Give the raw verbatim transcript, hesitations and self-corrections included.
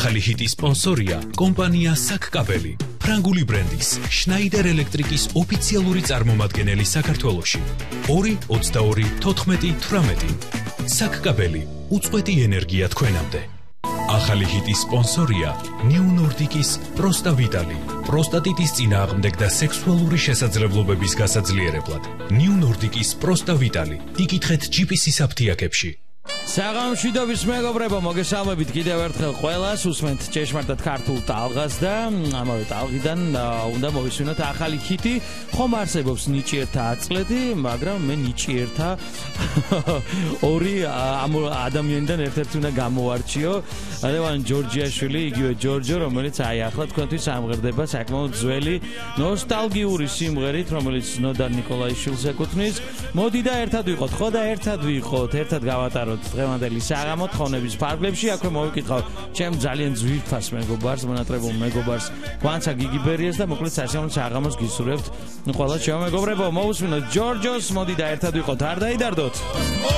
ახალი ჰიტის სპონსორია კომპანია საკკაბელი, ფრანგული ბრენდის შნაიდერ ელექტრიკის ოფიციალური წარმომადგენელი საქართველოში. ორი ოცდაორი თოთხმეტი თვრამეტი. საკკაბელი, უწყვეტი ენერგია თქვენამდე. ახალი ჰიტის სპონსორია ნიუ ნორდიკის პროსტავიტალი, პროსტატიტის წინააღმდეგ და სექსუალური შესაძლებლობების გასაძლიერებლად. ნიუ ნორდიკის პროსტავიტალი. იკითხეთ ჯიპისის აფთიაქებში. საღამშვიდობის მეგობრებო, მოგესალმებით კიდევ ერთხელ ყველას, უსმენთ ჭეშმარიტად ქართულ ტალღას და ამავე ტალღიდან უნდა მოვისმინოთ ახალი ჰიტი. ხომ არსებობს ნიჭიერთა აწლედი, მაგრამ მე ნიჭიერთა ორი ადამიანიდან ერთ-ერთი უნდა გამოვარჩიო. ლევან ჯორჯიაშვილი, იგივე ჯორჯო, რომელიც აი ახლა თქვენთვის ამღერდება საკმაოდ ძველი ნოსტალგიური სიმღერით, რომელიც ნოდარ ნიკოლაიშვილს ეკუთვნის. მოდი და ერთად ვიყოთ, ხო და ერთად ვიყოთ, ერთად გავატაროთ დღევანდელი საღამო თხოვნების ფარგლებში. აქვე მოვიკითხავ ჩემ ძალიან ძვირფას მეგობარს, მონატრებულ მეგობარს გვანცა გიგიბერიას და მოკლედ სასიამოვნო საღამოს გისურვებთ. ყველა ჩემო მეგობრებო, მოვუსმინოთ ჯორჯოს, მოდი და ერთად ვიყოთ, არ დაიდარდოთ.